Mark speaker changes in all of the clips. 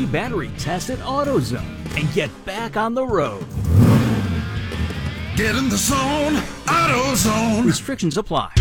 Speaker 1: Battery test at AutoZone and get back on the road.
Speaker 2: Get in the zone, AutoZone.
Speaker 1: Restrictions apply.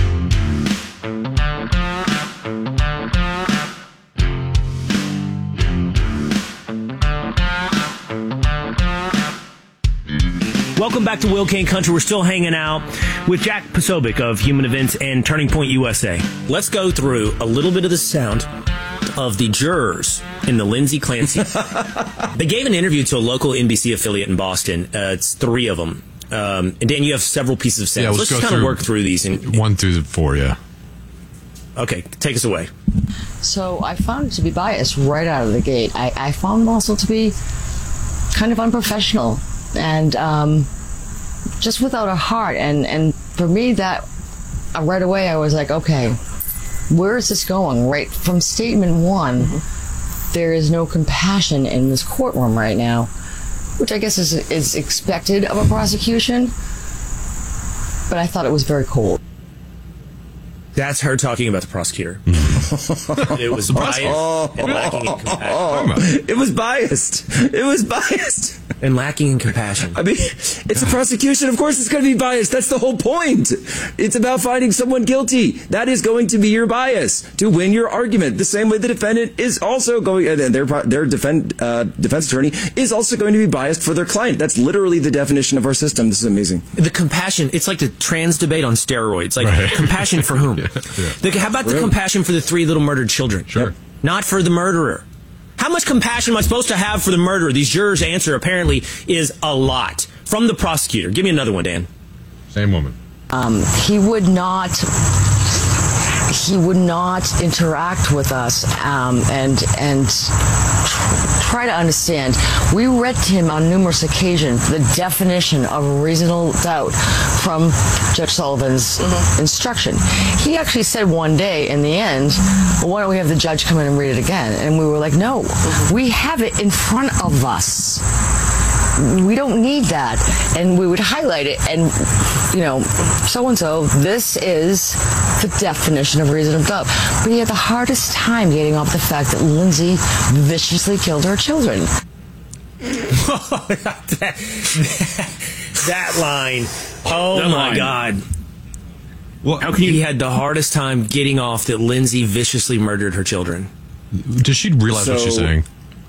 Speaker 3: Welcome back to Will Kane Country. We're still hanging out with Jack Posobiec of Human Events and Turning Point USA. Let's go through a little bit of the sound of the jurors in the Lindsay Clancy. They gave an interview to a local NBC affiliate in Boston. It's 3 of them. And Dan, you have several pieces of sound.
Speaker 4: Yeah,
Speaker 3: let's just kind of work through these.
Speaker 4: 1 through 4, yeah.
Speaker 3: Okay, take us away.
Speaker 5: So I found it to be biased right out of the gate. I found him also to be kind of unprofessional and just without a heart. And for me, that right away I was like, okay, where is this going? Right from statement 1, there is no compassion in this courtroom right now, which I guess is expected of a prosecution, but I thought it was very cold.
Speaker 3: That's her talking about the prosecutor. It was biased and lacking in compassion.
Speaker 6: It was biased. It was biased.
Speaker 3: And lacking in compassion.
Speaker 6: I mean, it's a prosecution. Of course it's going to be biased. That's the whole point. It's about finding someone guilty. That is going to be your bias to win your argument. The same way the defendant is also going, and their defense attorney is also going to be biased for their client. That's literally the definition of our system. This is amazing.
Speaker 3: The compassion, it's like the trans debate on steroids. Like, compassion for whom? How about the compassion for the 3 little murdered children?
Speaker 4: Sure.
Speaker 3: Not for the murderer. How much compassion am I supposed to have for the murderer? These jurors' answer apparently is a lot. From the prosecutor. Give me another one, Dan.
Speaker 4: Same woman.
Speaker 5: He would not interact with us and try to understand. We read to him on numerous occasions the definition of reasonable doubt from Judge Sullivan's instruction. He actually said one day in the end, well, why don't we have the judge come in and read it again? And we were like, no, we have it in front of us. We don't need that. And we would highlight it and, so-and-so, this is the definition of reasonable doubt. But he had the hardest time getting off the fact that Lindsay viciously killed her children.
Speaker 3: That line. Oh,
Speaker 4: that
Speaker 3: my
Speaker 4: line.
Speaker 3: God.
Speaker 4: Well,
Speaker 3: How can he had the hardest time getting off that Lindsay viciously murdered her children?
Speaker 4: Does she realize what she's saying?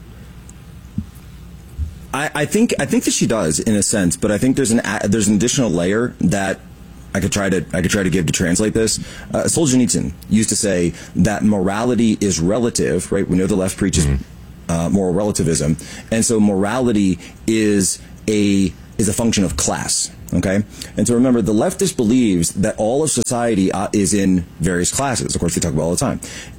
Speaker 6: I think that she does in a sense, but I think there's an additional layer that I could try to give to translate this. Solzhenitsyn used to say that morality is relative, right? We know the left preaches moral relativism, and so morality is a function of class. Okay, and so remember, the leftist believes that all of society is in various classes. Of course, they talk about all the time.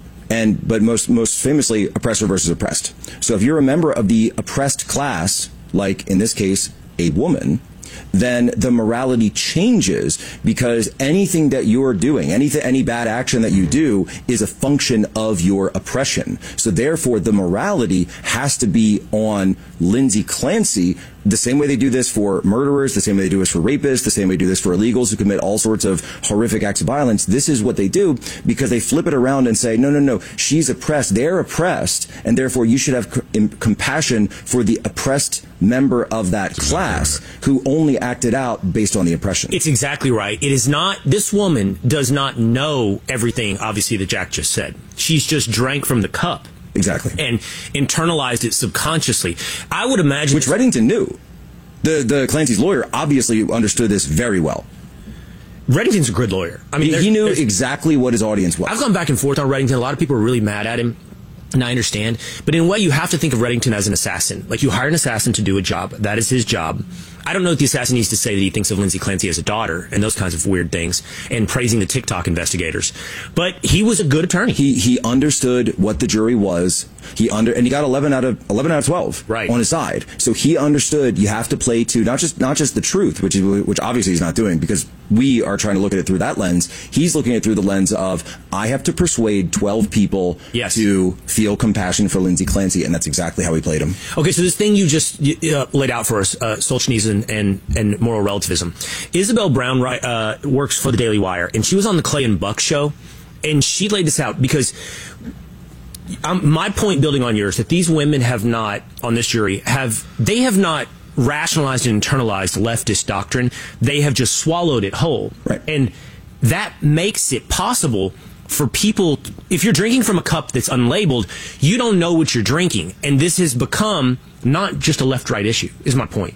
Speaker 6: But most famously, oppressor versus oppressed. So if you're a member of the oppressed class, like in this case, a woman, then the morality changes because anything that you're doing, any bad action that you do is a function of your oppression. So therefore, the morality has to be on Lindsay Clancy the same way they do this for murderers, the same way they do this for rapists, the same way they do this for illegals who commit all sorts of horrific acts of violence. This is what they do because they flip it around and say, no, she's oppressed, they're oppressed, and therefore you should have compassion for the oppressed member of that class who only acted out based on the oppression.
Speaker 3: It's exactly right. It is not, this woman does not know everything, obviously, that Jack just said. She's just drank from the cup.
Speaker 6: Exactly.
Speaker 3: And internalized it subconsciously. I would imagine...
Speaker 6: Which Reddington knew. The Clancy's lawyer obviously understood this very well.
Speaker 3: Reddington's a good lawyer. I mean,
Speaker 6: he knew exactly what his audience was.
Speaker 3: I've gone back and forth on Reddington. A lot of people are really mad at him. And I understand. But in a way, you have to think of Reddington as an assassin. Like, you hire an assassin to do a job. That is his job. I don't know what the assassin needs to say that he thinks of Lindsay Clancy as a daughter and those kinds of weird things and praising the TikTok investigators. But he was a good attorney.
Speaker 6: He understood what the jury was. And he got 11 out of 12
Speaker 3: right
Speaker 6: on his side. So he understood you have to play to not just the truth, which obviously he's not doing because we are trying to look at it through that lens. He's looking at it through the lens of I have to persuade 12 people to feel compassion for Lindsay Clancy, and that's exactly how he played him.
Speaker 3: Okay, so this thing you just laid out for us, Solzhenitsyn and moral relativism. Isabel Brown works for the Daily Wire, and she was on the Clay and Buck show, and she laid this out because my point, building on yours, that these women have not, on this jury, have not rationalized and internalized leftist doctrine. They have just swallowed it whole.
Speaker 6: Right.
Speaker 3: And that makes it possible for people, if you're drinking from a cup that's unlabeled, you don't know what you're drinking. And this has become not just a left-right issue, is my point.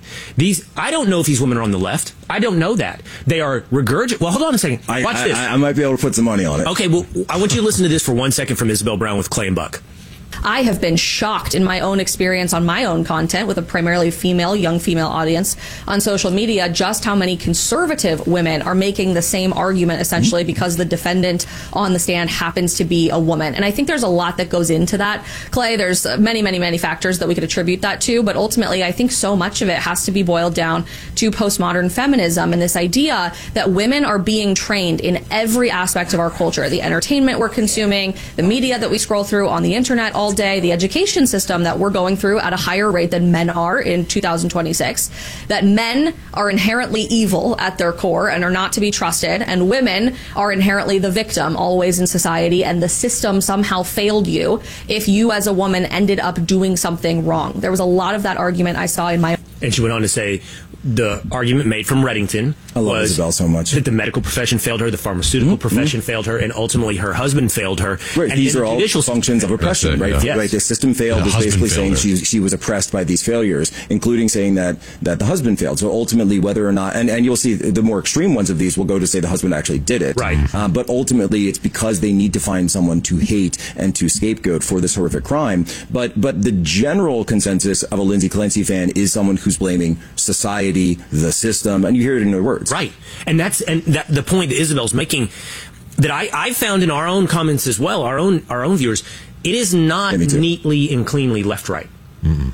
Speaker 3: I don't know if these women are on the left. I don't know that. They are regurgitating. Well, hold on a second. Watch this.
Speaker 6: I might be able to put some money on it.
Speaker 3: Okay, well, I want you to listen to this for 1 second from Isabel Brown with Clay and Buck.
Speaker 7: I have been shocked in my own experience on my own content with a primarily young female audience on social media, just how many conservative women are making the same argument essentially because the defendant on the stand happens to be a woman. And I think there's a lot that goes into that, Clay. There's many, many, many factors that we could attribute that to. But ultimately, I think so much of it has to be boiled down to postmodern feminism and this idea that women are being trained in every aspect of our culture, the entertainment we're consuming, the media that we scroll through on the internet all day, the education system that we're going through at a higher rate than men are in 2026, that men are inherently evil at their core and are not to be trusted, and women are inherently the victim always in society, and the system somehow failed you if you as a woman ended up doing something wrong. There was a lot of that argument I saw in my...
Speaker 3: And she went on to say, the argument made from Reddington was
Speaker 6: Isabel so much.
Speaker 3: that the medical profession failed her, the pharmaceutical profession failed her, and ultimately her husband failed her.
Speaker 6: Right,
Speaker 3: and
Speaker 6: these are all functions of oppression, right?
Speaker 4: Yeah.
Speaker 6: Right, the system failed is basically saying she was oppressed by these failures, including saying that the husband failed. So ultimately, whether or not, and you'll see the more extreme ones of these will go to say the husband actually did it.
Speaker 3: Right.
Speaker 6: But ultimately, it's because they need to find someone to hate and to scapegoat for this horrific crime. But the general consensus of a Lindsay Clancy fan is someone who's blaming society, the system, and you hear it in their words.
Speaker 3: Right. And that's the point that Isabel's making, that I found in our own comments as well, our own viewers, it is not neatly and cleanly left-right.
Speaker 4: Mm-hmm.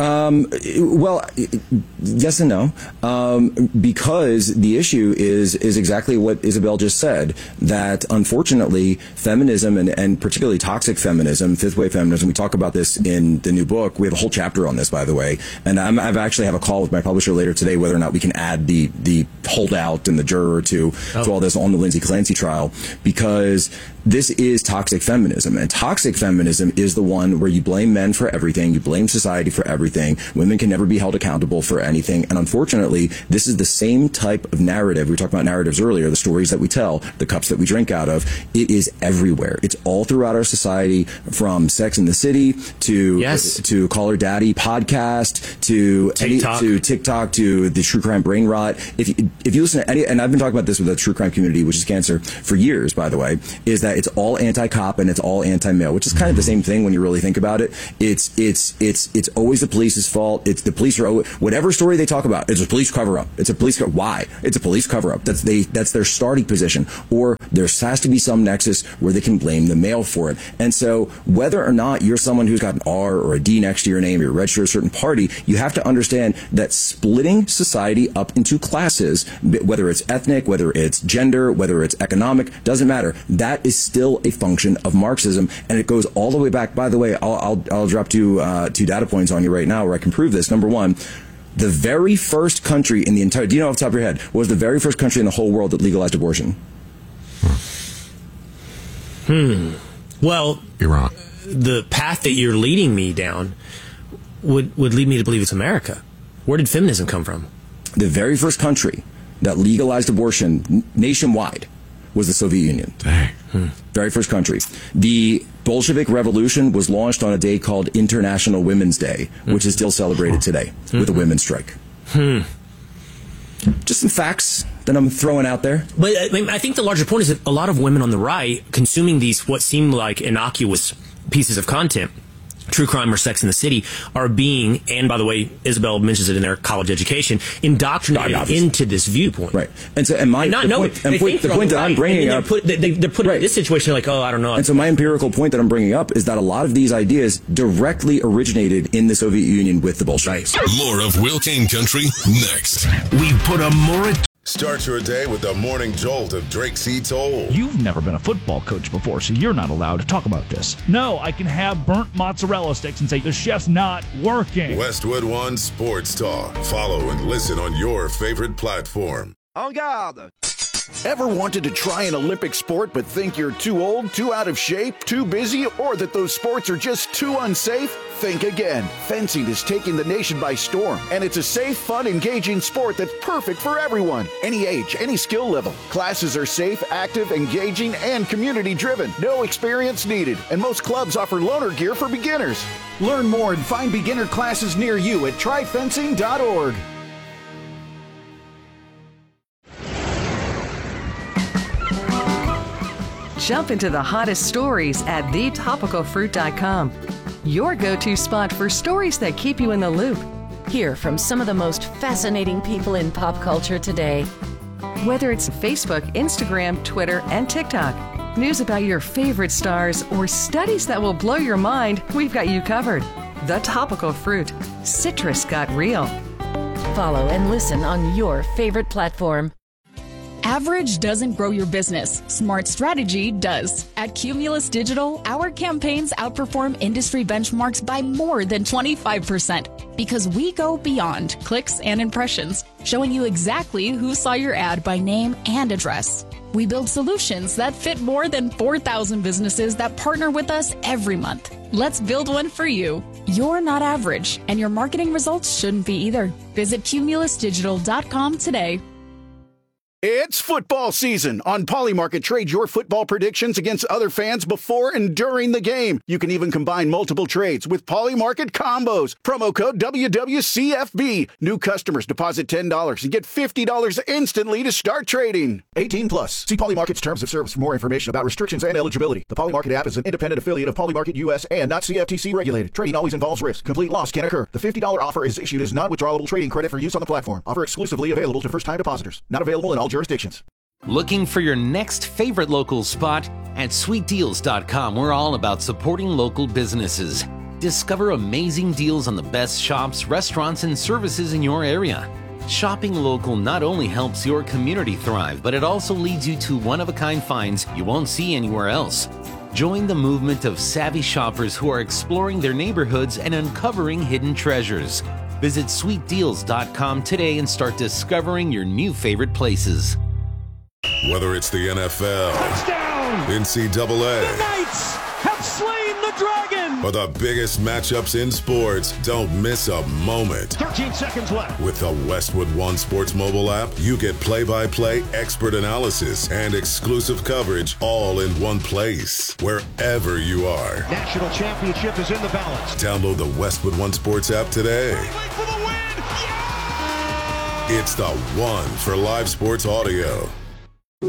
Speaker 6: Well, yes and no, because the issue is exactly what Isabel just said, that unfortunately feminism and particularly toxic feminism, fifth wave feminism, we talk about this in the new book. We have a whole chapter on this, by the way, and I've actually have a call with my publisher later today whether or not we can add the holdout and the juror to all this on the Lindsay Clancy trial, because this is toxic feminism, and toxic feminism is the one where you blame men for everything, you blame society for everything. Women can never be held accountable for anything. And unfortunately, this is the same type of narrative. We talked about narratives earlier, the stories that we tell, the cups that we drink out of. It is everywhere. It's all throughout our society, from Sex and the City to Call Her Daddy podcast to TikTok to the true crime brain rot. If you listen to any, and I've been talking about this with the true crime community, which is cancer, for years, by the way, is that it's all anti-cop and it's all anti-male, which is kind of the same thing when you really think about it. It's always the police's fault. It's the police are whatever story they talk about. It's a police cover-up. It's a police why? It's a police cover-up. That's their starting position. Or there has to be some nexus where they can blame the male for it. And so whether or not you're someone who's got an R or a D next to your name, you're registered to a certain party, you have to understand that splitting society up into classes, whether it's ethnic, whether it's gender, whether it's economic, doesn't matter. That is still a function of Marxism, and it goes all the way back. By the way, I'll drop two data points on you right now where I can prove this. Number one, the very first country in the entire, do you know off the top of your head, was the very first country in the whole world that legalized abortion?
Speaker 3: Well,
Speaker 4: Iran.
Speaker 3: The path that you're leading me down would lead me to believe it's America. Where did feminism come from?
Speaker 6: The very first country that legalized abortion nationwide was the Soviet Union.
Speaker 4: Dang.
Speaker 6: Very first country. The Bolshevik Revolution was launched on a day called International Women's Day, which is still celebrated today with a women's strike. Just some facts that I'm throwing out there.
Speaker 3: But I think the larger point is that a lot of women on the right consuming these what seem like innocuous pieces of content, true crime or Sex in the City, are being, and by the way, Isabel mentions it in their college education, indoctrinated into this viewpoint.
Speaker 6: Right. And so, the point that I'm bringing up,
Speaker 3: they're put in this situation like, oh, I don't know.
Speaker 6: And so my empirical point that I'm bringing up is that a lot of these ideas directly originated in the Soviet Union with the Bolsheviks.
Speaker 2: More of Will Kane Country next.
Speaker 1: We put a moratorium.
Speaker 8: Start your day with the morning jolt of Drake C. Toll.
Speaker 1: You've never been a football coach before, so you're not allowed to talk about this. No, I can have burnt mozzarella sticks and say the chef's not working.
Speaker 8: Westwood One Sports Talk. Follow and listen on your favorite platform.
Speaker 9: En garde! Ever wanted to try an Olympic sport but think you're too old, too out of shape, too busy, or that those sports are just too unsafe? Think again. Fencing is taking the nation by storm, and it's a safe, fun, engaging sport that's perfect for everyone. Any age, any skill level. Classes are safe, active, engaging, and community-driven. No experience needed, and most clubs offer loaner gear for beginners. Learn more and find beginner classes near you at tryfencing.org.
Speaker 10: Jump into the hottest stories at thetopicalfruit.com. Your go-to spot for stories that keep you in the loop.
Speaker 11: Hear from some of the most fascinating people in pop culture today.
Speaker 10: Whether it's Facebook, Instagram, Twitter, and TikTok, news about your favorite stars, or studies that will blow your mind, we've got you covered. The Topical Fruit. Citrus got real.
Speaker 11: Follow and listen on your favorite platform.
Speaker 12: Average doesn't grow your business. Smart strategy does. At Cumulus Digital, our campaigns outperform industry benchmarks by more than 25% because we go beyond clicks and impressions, showing you exactly who saw your ad by name and address. We build solutions that fit more than 4,000 businesses that partner with us every month. Let's build one for you. You're not average, and your marketing results shouldn't be either. Visit cumulusdigital.com today.
Speaker 9: It's football season. On Polymarket, trade your football predictions against other fans before and during the game. You can even combine multiple trades with Polymarket combos. Promo code WWCFB. New customers deposit $10 and get $50 instantly to start trading. 18 plus. See Polymarket's terms of service for more information about restrictions and eligibility. The Polymarket app is an independent affiliate of Polymarket US and not CFTC regulated. Trading always involves risk. Complete loss can occur. The $50 offer is issued as non-withdrawable trading credit for use on the platform. Offer exclusively available to first-time depositors. Not available in all jurisdictions.
Speaker 13: Looking for your next favorite local spot? At sweetdeals.com, we're all about supporting local businesses. Discover amazing deals on the best shops, restaurants, and services in your area. Shopping local not only helps your community thrive, but it also leads you to one-of-a-kind finds you won't see anywhere else. Join the movement of savvy shoppers who are exploring their neighborhoods and uncovering hidden treasures. Visit sweetdeals.com today and start discovering your new favorite places.
Speaker 8: Whether it's the NFL,
Speaker 14: touchdown,
Speaker 8: NCAA,
Speaker 14: the Knights have slain the dragon,
Speaker 8: or the biggest matchups in sports, don't miss a moment.
Speaker 14: 13 seconds left.
Speaker 8: With the Westwood One Sports mobile app, you get play-by-play expert analysis and exclusive coverage all in one place, wherever you are.
Speaker 14: National championship is in the balance.
Speaker 8: Download the Westwood One Sports app today.
Speaker 14: For the win. Yeah!
Speaker 8: It's the one for live sports audio.